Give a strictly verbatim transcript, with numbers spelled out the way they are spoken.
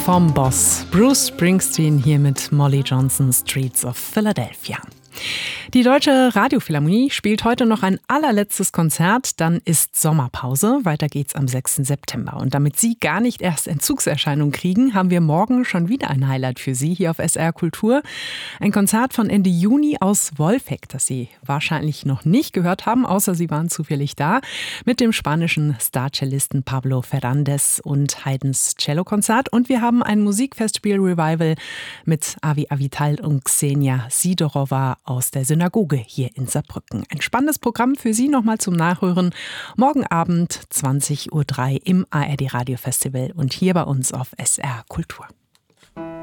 vom Boss Bruce Springsteen hier mit Molly Johnson, Streets of Philadelphia. Die Deutsche Radiophilharmonie spielt heute noch ein allerletztes Konzert, dann ist Sommerpause. Weiter geht's am sechsten September. Und damit Sie gar nicht erst Entzugserscheinungen kriegen, haben wir morgen schon wieder ein Highlight für Sie hier auf S R Kultur. Ein Konzert von Ende Juni aus Wolfegg, das Sie wahrscheinlich noch nicht gehört haben, außer Sie waren zufällig da, mit dem spanischen Star-Cellisten Pablo Ferrandez und Haydns Cellokonzert. Und wir haben ein Musikfestspiel-Revival mit Avi Avital und Xenia Sidorova aus der Synagoge hier in Saarbrücken. Ein spannendes Programm für Sie nochmal zum Nachhören. Morgen Abend zwanzig Uhr drei im A R D Radio Festival und hier bei uns auf S R Kultur.